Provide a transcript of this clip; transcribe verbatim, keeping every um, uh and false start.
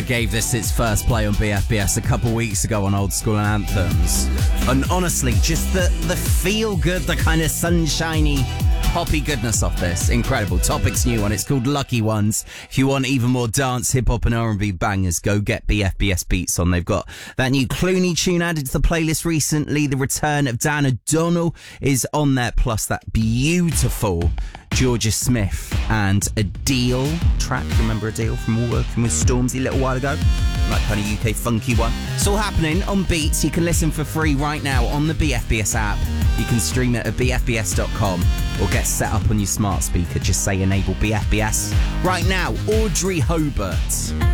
I gave this its first play on B F B S a couple weeks ago on Old School Anthems. And honestly, just the, the feel-good, the kind of sunshiny, poppy goodness of this. Incredible. Topic's new one. It's called Lucky Ones. If you want even more dance, hip-hop and R and B bangers, go get B F B S Beats on. They've got that new Clooney tune added to the playlist recently. The return of Dan O'Donnell is on there, plus that beautiful Georgia Smith and Adele track. Remember Adele from working with Stormzy a little while ago? That kind of U K funky one. It's all happening on Beats. You can listen for free right now on the B F B S app. You can stream it at b f b s dot com or get set up on your smart speaker. Just say enable B F B S. Right now, Audrey Hobart.